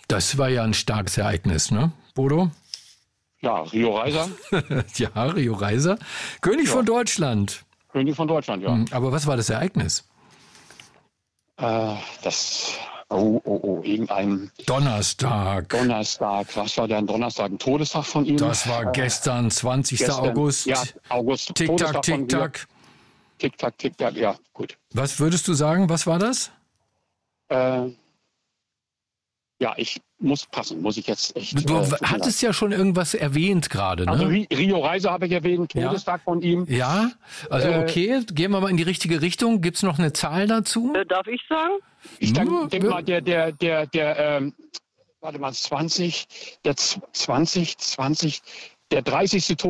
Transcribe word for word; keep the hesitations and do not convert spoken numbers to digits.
Das war ja ein starkes Ereignis, ne, Bodo? Ja, Rio Reiser. Ja, Rio Reiser. König Ja. von Deutschland. König von Deutschland, ja. Aber was war das Ereignis? Äh, das, oh, oh, oh, irgendein Donnerstag. Donnerstag. Was war denn Donnerstag? Ein Todestag von ihm? Das war gestern, zwanzigster Gestern. August. Ja, August. Tick-Tack, Todestag von Tick-Tack. Tick-Tack, Tick-Tack, ja, gut. Was würdest du sagen, was war das? Äh, ja, ich muss passen, muss ich jetzt echt. Du äh, hattest ja schon irgendwas erwähnt gerade, ne? Also Rio Reiser habe ich erwähnt, Todestag Ja. von ihm. Ja, also okay, gehen wir mal in die richtige Richtung. Gibt's noch eine Zahl dazu? Äh, darf ich sagen? Ich Nur- denke mal, der, der, der, der, ähm, warte mal, zwanzig, der zwanzig, zwanzig, der dreißigste Tod.